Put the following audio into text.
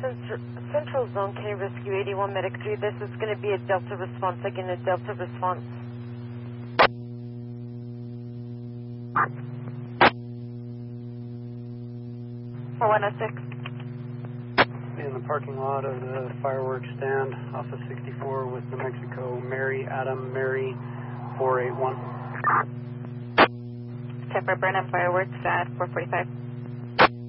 Central Zone, can you rescue 81 Medic 3? This is going to be a Delta response, again, a Delta response. For 106. In the parking lot of the fireworks stand off of 64 with New Mexico, Mary, Adam, Mary, 481. Check for Burnham fireworks at 445.